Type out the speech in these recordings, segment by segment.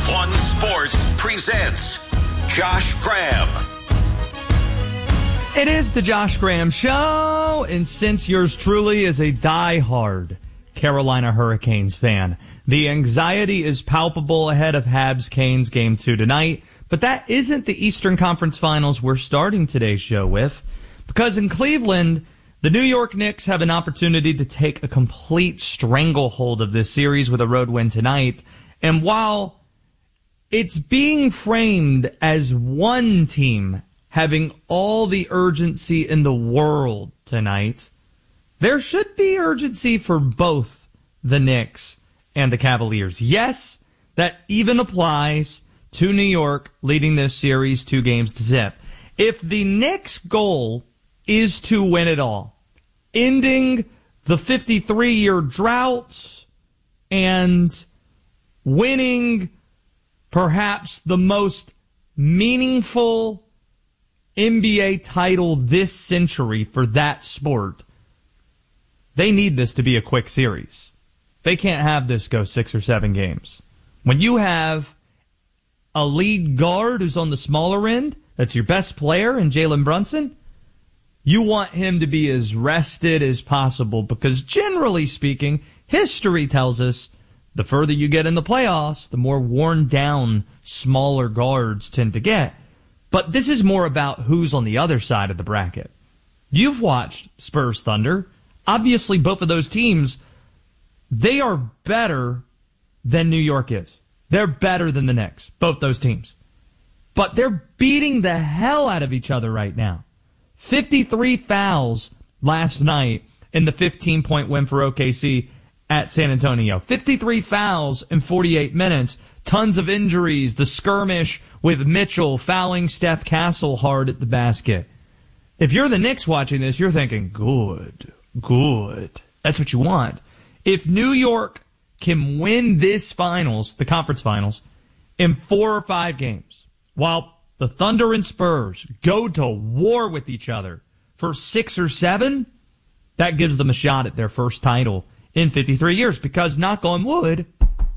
One Sports presents Josh Graham. It is the Josh Graham Show, and since yours truly is a diehard Carolina Hurricanes fan, the anxiety is palpable ahead of Habs-Canes Game 2 tonight, but that isn't the Eastern Conference Finals we're starting today's show with, because in Cleveland, the New York Knicks have an opportunity to take a complete stranglehold of this series with a road win tonight, and while it's being framed as one team having all the urgency in the world tonight, there should be urgency for both the Knicks and the Cavaliers. Yes, that even applies to New York leading this series 2-0. If the Knicks' goal is to win it all, ending the 53-year drought and winning perhaps the most meaningful NBA title this century for that sport, they need this to be a quick series. They can't have this go 6 or 7 games. When you have a lead guard who's on the smaller end, that's your best player in Jalen Brunson, you want him to be as rested as possible because generally speaking, history tells us the further you get in the playoffs, the more worn down smaller guards tend to get. But this is more about who's on the other side of the bracket. You've watched Spurs Thunder. Obviously, both of those teams, they are better than New York is. They're better than the Knicks, both those teams. But they're beating the hell out of each other right now. 53 fouls last night in the 15-point win for OKC at San Antonio. 53 fouls in 48 minutes. Tons of injuries. The skirmish with Mitchell fouling Steph Castle hard at the basket. If you're the Knicks watching this, you're thinking, good. That's what you want. If New York can win this finals, the conference finals, in 4 or 5 games, while the Thunder and Spurs go to war with each other for 6 or 7, that gives them a shot at their first title in 53 years. Because, knock on wood,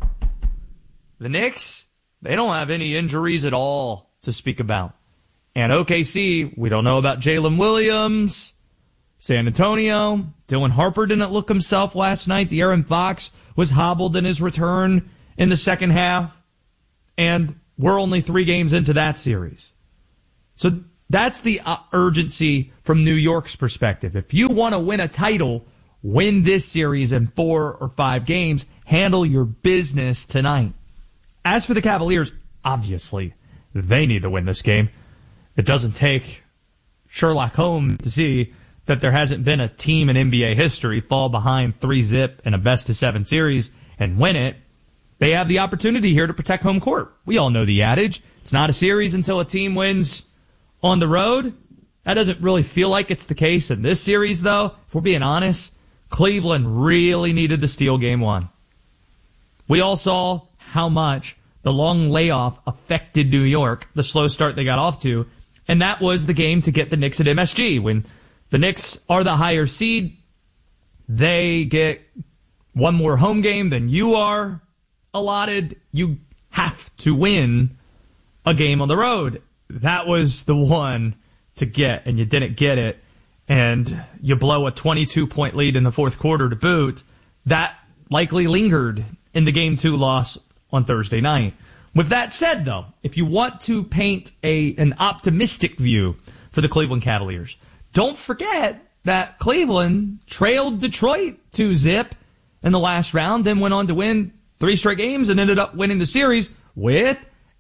the Knicks, they don't have any injuries at all to speak about. And OKC, we don't know about Jalen Williams. San Antonio, Dylan Harper didn't look himself last night. De'Aaron Fox was hobbled in his return in the second half. And we're only 3 games into that series. So that's the urgency from New York's perspective. If you want to win a title, win this series in 4 or 5 games. Handle your business tonight. As for the Cavaliers, obviously, they need to win this game. It doesn't take Sherlock Holmes to see that there hasn't been a team in NBA history fall behind 3-0 in a best-of-7 series and win it. They have the opportunity here to protect home court. We all know the adage. It's not a series until a team wins on the road. That doesn't really feel like it's the case in this series, though. If we're being honest, Cleveland really needed to steal Game 1. We all saw how much the long layoff affected New York, the slow start they got off to, and that was the game to get the Knicks at MSG. When the Knicks are the higher seed, they get one more home game than you are allotted. You have to win a game on the road. That was the one to get, and you didn't get it, and you blow a 22-point lead in the fourth quarter to boot. That likely lingered in the Game 2 loss on Thursday night. With that said, though, if you want to paint an optimistic view for the Cleveland Cavaliers, don't forget that Cleveland trailed Detroit 2-0 in the last round, then went on to win 3 straight games and ended up winning the series with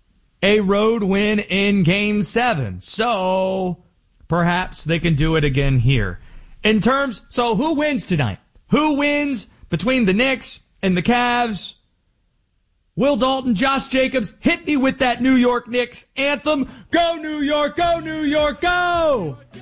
a road win in Game 7. So perhaps they can do it again here. So who wins tonight? Who wins between the Knicks and the Cavs? Will Dalton, Josh Jacobs, hit me with that New York Knicks anthem. Go New York, go New York, go!